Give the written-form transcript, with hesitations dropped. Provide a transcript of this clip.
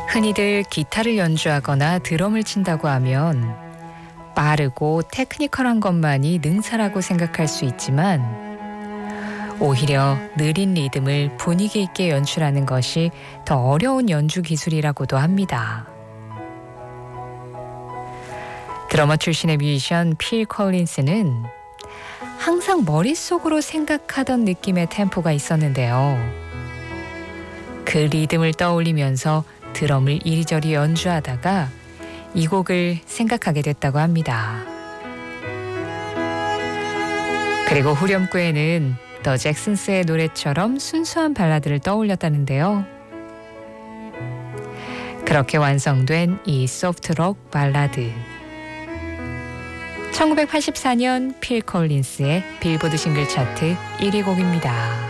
흔히들 기타를 연주하거나 드럼을 친다고 하면 빠르고 테크니컬한 것만이 능사라고 생각할 수 있지만 오히려 느린 리듬을 분위기 있게 연출하는 것이 더 어려운 연주 기술이라고도 합니다. 드러머 출신의 뮤지션 필 콜린스는 항상 머릿속으로 생각하던 느낌의 템포가 있었는데요. 그 리듬을 떠올리면서 드럼을 이리저리 연주하다가 이 곡을 생각하게 됐다고 합니다. 그리고 후렴구에는 더 잭슨스의 노래처럼 순수한 발라드를 떠올렸다는데요. 그렇게 완성된 이 소프트록 발라드. 1984년 필 콜린스의 빌보드 싱글 차트 1위 곡입니다.